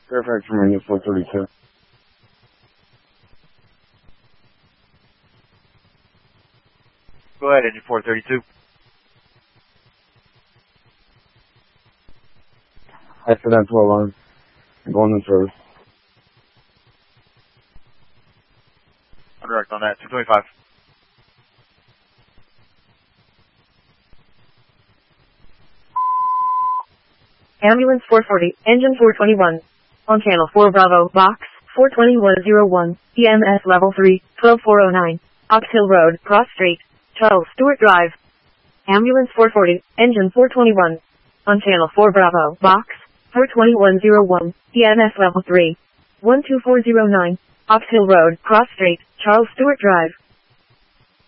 Fairfax Marine 432. Go ahead, engine 432. Accidental alarm. Going in service. I'll direct on that. 225. Ambulance 440, engine 421. On channel 4 Bravo, box 42101, EMS level 3, 12409. Ox Hill Road, Cross Street, Charles Stewart Drive. Ambulance 440, engine 421. On channel 4 Bravo, box 42101, EMS level 3, 12409. Ox Hill Road, Cross Street, Charles Stewart Drive.